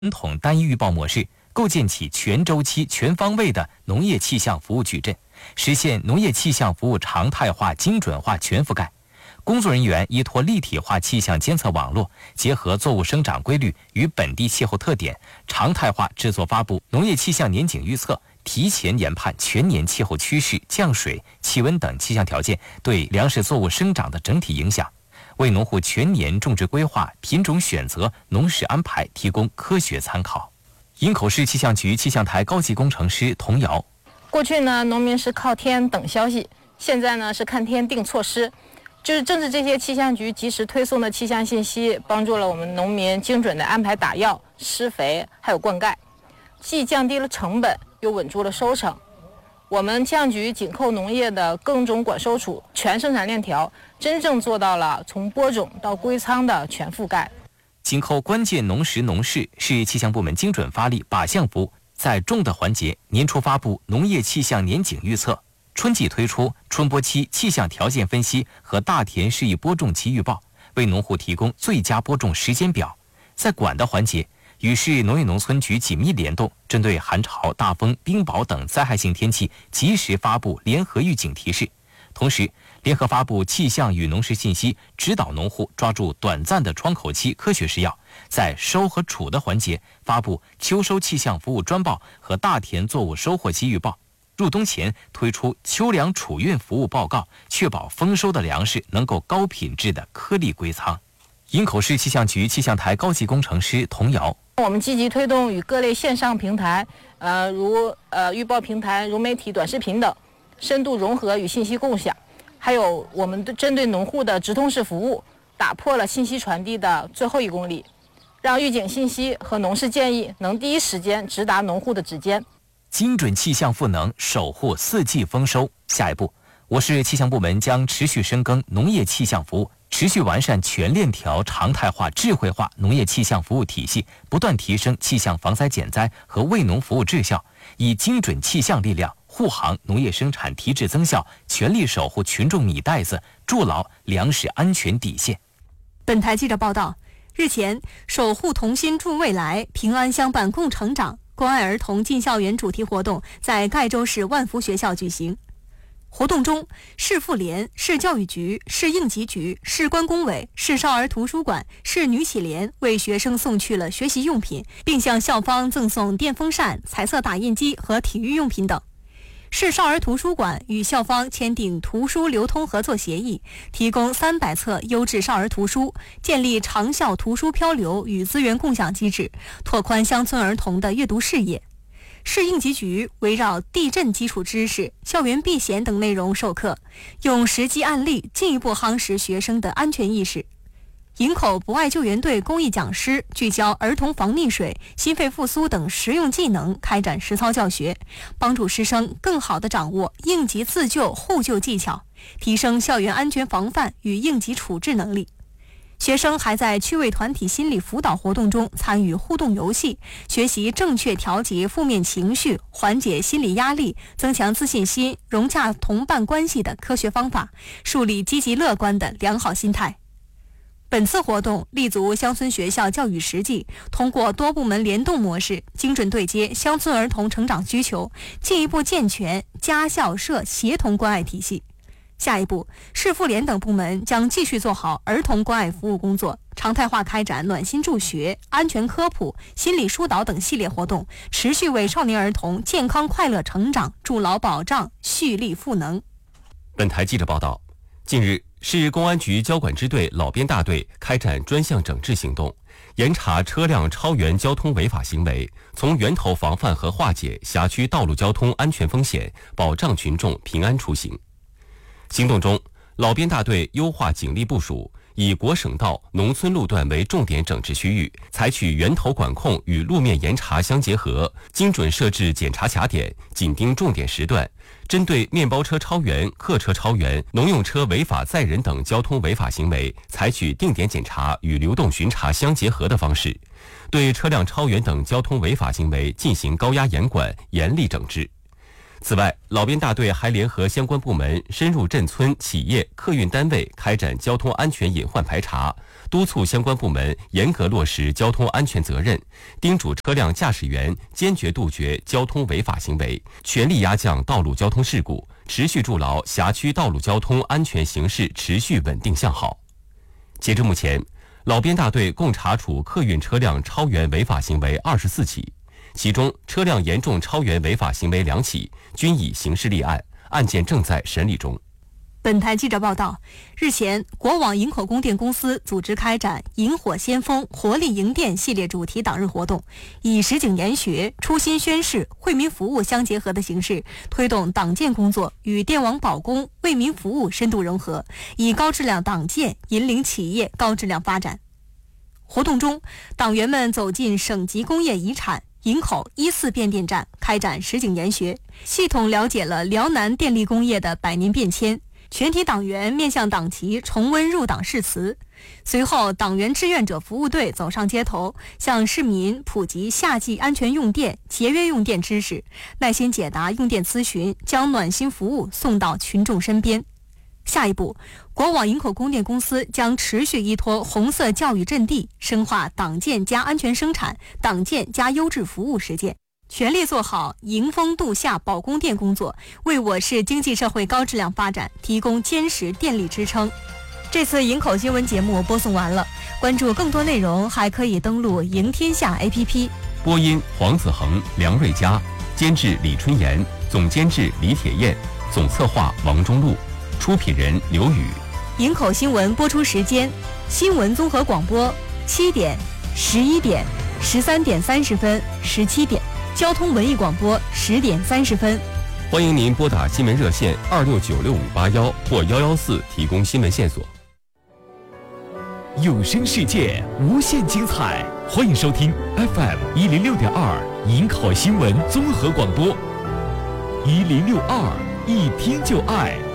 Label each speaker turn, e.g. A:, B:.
A: 统单一预报模式，构建起全周期、全方位的农业气象服务矩阵，实现农业气象服务常态化、精准化、全覆盖。工作人员依托立体化气象监测网络，结合作物生长规律与本地气候特点，常态化制作发布农业气象年景预测，提前研判全年气候趋势、降水、气温等气象条件对粮食作物生长的整体影响，为农户全年种植规划、品种选择、农事安排提供科学参考。营口市气象局气象台高级工程师童瑶：
B: 过去呢，农民是靠天等消息，现在呢是看天定措施。就是正是这些气象局及时推送的气象信息，帮助了我们农民精准地安排打药、施肥还有灌溉，既降低了成本，又稳住了收成。我们气象局紧扣农业的耕种管收储全生产链条，真正做到了从播种到归仓的全覆盖。
A: 紧扣关键农时农事，是气象部门精准发力靶向服务，在重的环节年初发布农业气象年景预测，春季推出春播期气象条件分析和大田适宜播种期预报，为农户提供最佳播种时间表。在管的环节，与市农业农村局紧密联动，针对寒潮、大风、冰雹等灾害性天气，及时发布联合预警提示，同时联合发布气象与农事信息，指导农户抓住短暂的窗口期科学施药。在收和储的环节，发布秋收气象服务专报和大田作物收获期预报。入冬前推出秋粮储运服务报告，确保丰收的粮食能够高品质的颗粒归仓。营口市气象局气象台高级工程师童瑶：
B: 我们积极推动与各类线上平台，如预报平台、融媒体、短视频等，深度融合与信息共享。还有我们针对农户的直通式服务，打破了信息传递的最后1公里，让预警信息和农事建议能第一时间直达农户的指尖。
A: 精准气象赋能，守护4季丰收。下一步，我市气象部门将持续深耕农业气象服务，持续完善全链条常态化、智慧化农业气象服务体系，不断提升气象防灾减灾和为农服务质效，以精准气象力量护航农业生产提质增效，全力守护群众米袋子，筑牢粮食安全底线。
C: 本台记者报道，日前，守护同心助未来，平安相伴共成长关爱儿童进校园主题活动在盖州市万福学校举行。活动中，市妇联、市教育局、市应急局、市关工委、市少儿图书馆、市女企联为学生送去了学习用品，并向校方赠送电风扇、彩色打印机和体育用品等。市少儿图书馆与校方签订图书流通合作协议，提供300册优质少儿图书，建立长效图书漂流与资源共享机制，拓宽乡村儿童的阅读视野。市应急局围绕地震基础知识、校园避险等内容授课，用实际案例进一步夯实学生的安全意识。营口博爱救援队公益讲师聚焦儿童防溺水、心肺复苏等实用技能，开展实操教学，帮助师生更好地掌握应急自救互救技巧，提升校园安全防范与应急处置能力。学生还在趣味团体心理辅导活动中参与互动游戏，学习正确调节负面情绪，缓解心理压力，增强自信心，融洽同伴关系的科学方法，树立积极乐观的良好心态。本次活动立足乡村学校教育实际，通过多部门联动模式，精准对接乡村儿童成长需求，进一步健全家校社协同关爱体系。下一步，市妇联等部门将继续做好儿童关爱服务工作，常态化开展暖心助学、安全科普、心理疏导等系列活动，持续为少年儿童健康快乐成长筑牢保障，蓄力赋能。
D: 本台记者报道，近日，市公安局交管支队老编大队开展专项整治行动，严查车辆超员交通违法行为，从源头防范和化解辖区道路交通安全风险，保障群众平安出行。行动中，老编大队优化警力部署，以国省道、农村路段为重点整治区域，采取源头管控与路面严查相结合，精准设置检查卡点，紧盯重点时段，针对面包车超员、客车超员、农用车违法载人等交通违法行为，采取定点检查与流动巡查相结合的方式，对车辆超员等交通违法行为进行高压严管、严厉整治。 此外，老编大队还联合相关部门深入镇村、企业、客运单位开展交通安全隐患排查，督促相关部门严格落实交通安全责任，叮嘱车辆驾驶员坚决杜绝交通违法行为，全力压降道路交通事故，持续筑牢辖区道路交通安全形势持续稳定向好。截至目前，老编大队共查处客运车辆超员违法行为24起，其中车辆严重超员违法行为2起，均已刑事立案，案件正在审理中。
C: 本台记者报道，日前，国网营口供电公司组织开展“萤火先锋，活力营电”系列主题党日活动，以实景研学、初心宣誓、惠民服务相结合的形式，推动党建工作与电网保供、为民服务深度融合，以高质量党建引领企业高质量发展。活动中，党员们走进省级工业遗产营口1·4变电站，开展实景研学，系统了解了辽南电力工业的100年变迁。全体党员面向党旗重温入党誓词。随后，党员志愿者服务队走上街头，向市民普及夏季安全用电、节约用电知识，耐心解答用电咨询，将暖心服务送到群众身边。下一步，国网营口供电公司将持续依托红色教育阵地，深化党建加安全生产、党建加优质服务实践，全力做好迎峰度夏保供电工作，为我市经济社会高质量发展提供坚实电力支撑。这次营口新闻节目播送完了，关注更多内容还可以登录迎天下 APP。
D: 播音黄子恒、梁瑞佳，监制李春妍，总监制李铁燕，总策划王中路，出品人刘宇。
C: 营口新闻播出时间：新闻综合广播7点、11点、13点30分、17点；交通文艺广播10点30分。
D: 欢迎您拨打新闻热线26965581或114提供新闻线索。
E: 有声世界无限精彩，欢迎收听 FM 106.2营口新闻综合广播，1062，一听就爱。